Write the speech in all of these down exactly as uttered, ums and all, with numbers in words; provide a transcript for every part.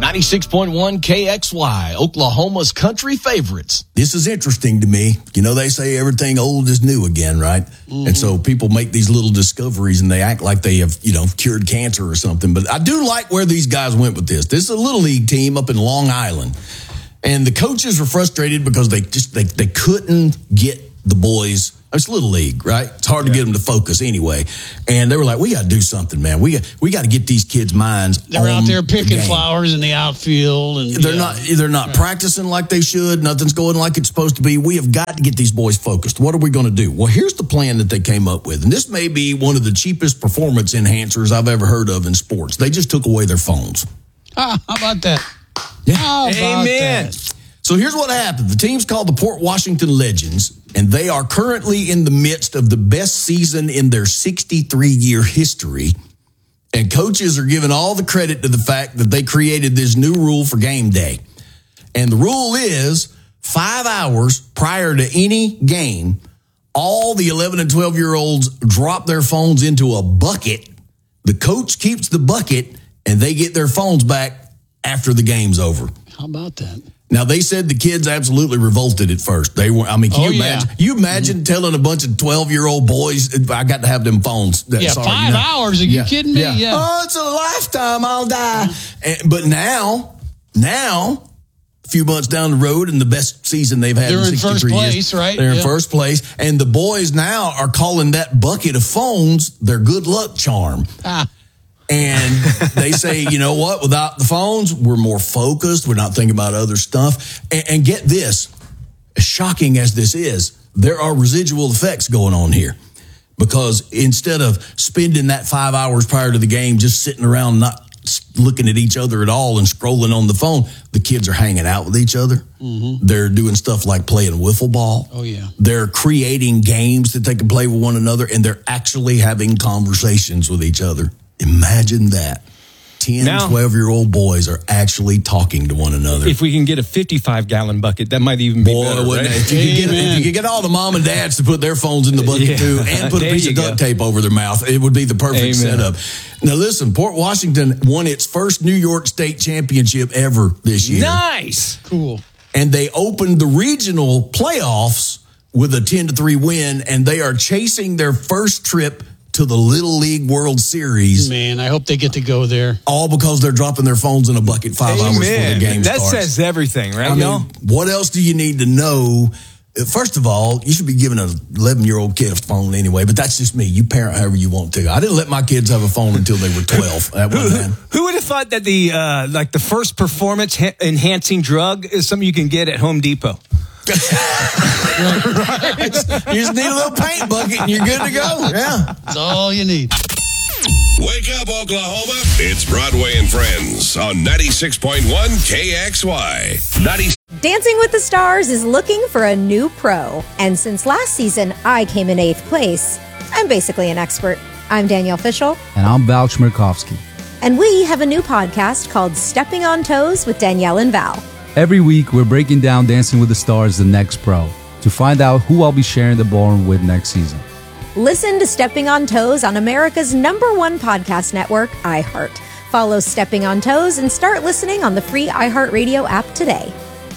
ninety-six point one K X Y, Oklahoma's country favorites. This is interesting to me. You know, they say everything old is new again, right? Mm-hmm. And so people make these little discoveries and they act like they have, you know, cured cancer or something. But I do like where these guys went with this. This is a little league team up in Long Island. And the coaches were frustrated because they just they, they couldn't get the boys. It's little league, right? It's hard yeah. to get them to focus anyway. And they were like, we got to do something, man. We got, we got to get these kids' minds They're on out there picking the flowers in the outfield. And They're yeah. not They're not right. practicing like they should. Nothing's going like it's supposed to be. We have got to get these boys focused. What are we going to do? Well, here's the plan that they came up with. And this may be one of the cheapest performance enhancers I've ever heard of in sports. They just took away their phones. Ah, how about that? Yeah. How about Amen. that? So here's what happened. The team's called the Port Washington Legends, and they are currently in the midst of the best season in their sixty-three-year history. And coaches are giving all the credit to the fact that they created this new rule for game day. And the rule is five hours prior to any game, all the eleven and twelve-year-olds drop their phones into a bucket. The coach keeps the bucket, and they get their phones back after the game's over. How about that? Now, they said the kids absolutely revolted at first. They were, I mean, can oh, you imagine, yeah. you imagine mm-hmm. telling a bunch of twelve-year-old boys, I got to have them phones. Yeah, Sorry, five you know? hours. Are you yeah. kidding me? Yeah. yeah. Oh, it's a lifetime. I'll die. And, but now, now, a few months down the road and the best season they've had They're in sixty-three in first place, years, right? They're yeah. in first place. And the boys now are calling that bucket of phones their good luck charm. Ah. And they say, you know what, without the phones, we're more focused. We're not thinking about other stuff. And, and get this, as shocking as this is, there are residual effects going on here. Because instead of spending that five hours prior to the game just sitting around not looking at each other at all and scrolling on the phone, the kids are hanging out with each other. Mm-hmm. They're doing stuff like playing wiffle ball. Oh, yeah. They're creating games that they can play with one another, and they're actually having conversations with each other. Imagine that. ten, now, twelve-year-old boys are actually talking to one another. If we can get a fifty-five gallon bucket, that might even be Boy, better, right? if, you could get, if you could get all the mom and dads to put their phones in the bucket, yeah. too, and put a There piece of duct go. tape over their mouth, it would be the perfect Amen. setup. Now, listen, Port Washington won its first New York State championship ever this year. Nice. Cool. And they opened the regional playoffs with a ten to three win, and they are chasing their first trip to the Little League World Series. Man, I hope they get to go there. All because they're dropping their phones in a bucket five Amen. hours before the game that starts. That says everything, right? I mean, y'all? what else do you need to know? First of all, you should be giving an eleven-year-old kid a phone anyway, but that's just me. You parent however you want to. I didn't let my kids have a phone until they were twelve. At one time. Who would have thought that the uh, like the first performance ha- enhancing drug is something you can get at Home Depot? right. You just need a little paint bucket and you're good to go. Yeah. That's all you need. Wake up, Oklahoma. It's Broadway and Friends on ninety-six point one K X Y. ninety Dancing with the Stars is looking for a new pro. And since last season, I came in eighth place. I'm basically an expert. I'm Danielle Fishel. And I'm Val Chmerkovsky. And we have a new podcast called Stepping on Toes with Danielle and Val. Every week, we're breaking down Dancing with the Stars, the next pro, to find out who I'll be sharing the ballroom with next season. Listen to Stepping on Toes on America's number one podcast network, iHeart. Follow Stepping on Toes and start listening on the free iHeartRadio app today.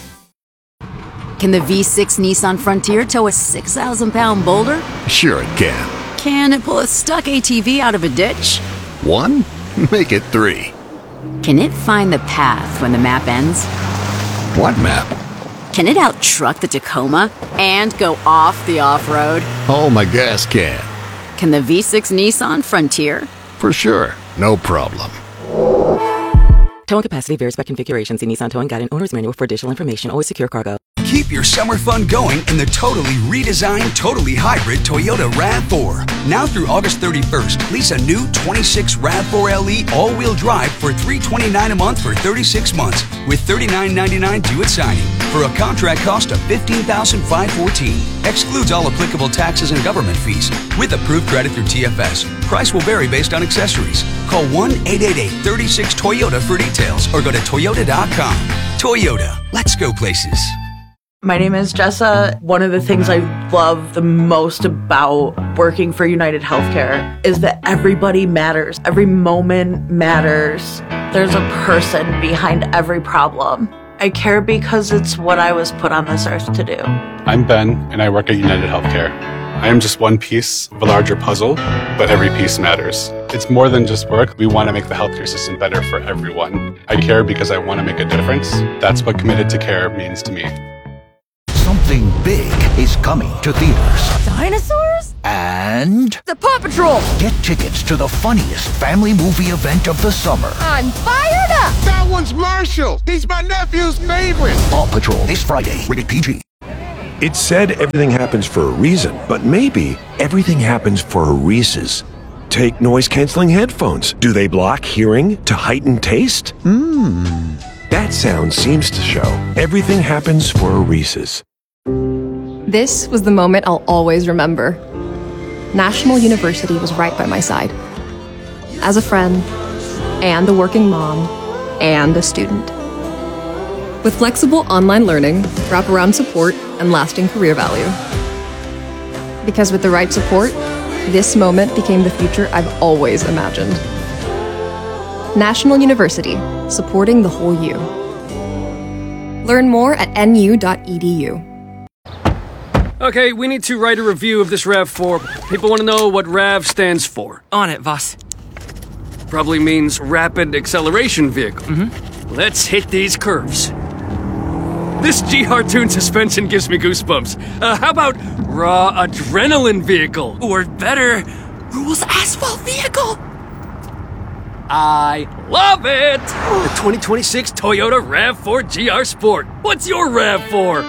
Can the V six Nissan Frontier tow a six thousand pound boulder? Sure it can. Can it pull a stuck A T V out of a ditch? One? Make it three. Can it find the path when the map ends? What map? Can it out-truck the Tacoma and go off the off-road? Oh, my gas can. Can the V six Nissan Frontier? For sure. No problem. Towing capacity varies by configuration. See Nissan Towing Guide and Owner's Manual for additional information. Always secure cargo. Keep your summer fun going in the totally redesigned, totally hybrid Toyota RAV four. Now through August thirty-first, lease a new twenty-six RAV four L E all-wheel drive for three hundred twenty-nine dollars a month for thirty-six months with thirty-nine ninety-nine due at signing for a contract cost of fifteen thousand five hundred fourteen dollars. Excludes all applicable taxes and government fees with approved credit through T F S. Price will vary based on accessories. Call one eight eight eight, three six, Toyota for details or go to toyota dot com. Toyota, let's go places. My name is Jessa. One of the things I love the most about about working for United Healthcare is that everybody matters. Every moment matters. There's a person behind every problem. I care because it's what I was put on this earth to do. I'm Ben, and I work at United Healthcare. I am just one piece of a larger puzzle, but every piece matters. It's more than just work. We want to make the healthcare system better for everyone. I care because I want to make a difference. That's what Committed to Care means to me. Something big is coming to theaters. Dinosaurs? And The Paw Patrol! get tickets to the funniest family movie event of the summer. I'm fired up! That one's Marshall. He's my nephew's favorite. Paw Patrol this Friday, rated P G. It said everything happens for a reason, but maybe everything happens for a Reese's. Take noise-canceling headphones. Do they block hearing to heighten taste? Hmm. That sound seems to show everything happens for a Reese's. This was the moment I'll always remember. National University was right by my side. As a friend, and a working mom, and a student. With flexible online learning, wraparound support, and lasting career value. Because with the right support, this moment became the future I've always imagined. National University, supporting the whole you. Learn more at N U dot E D U. Okay, we need to write a review of this RAV four. People want to know what RAV stands for. On it, Voss. Probably means Rapid Acceleration Vehicle. Mm-hmm. Let's hit these curves. This G R Tune suspension gives me goosebumps. Uh, how about Raw Adrenaline Vehicle? Or better, Rules Asphalt Vehicle. I love it! The twenty twenty-six Toyota RAV four G R Sport. What's your RAV four?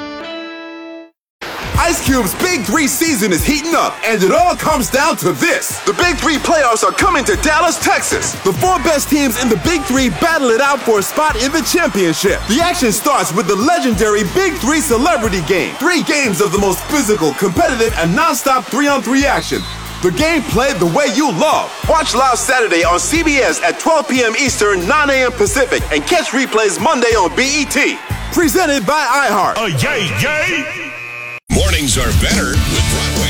Ice Cube's Big Three season is heating up, and it all comes down to this. The Big Three playoffs are coming to Dallas, Texas. The four best teams in the Big Three battle it out for a spot in the championship. The action starts with the legendary Big Three Celebrity Game. Three games of the most physical, competitive, and non-stop three-on-three action. The game played the way you love. Watch live Saturday on C B S at twelve p.m. Eastern, nine a.m. Pacific, and catch replays Monday on B E T. Presented by iHeart. Oh, yay, yay! Mornings are better with Broadway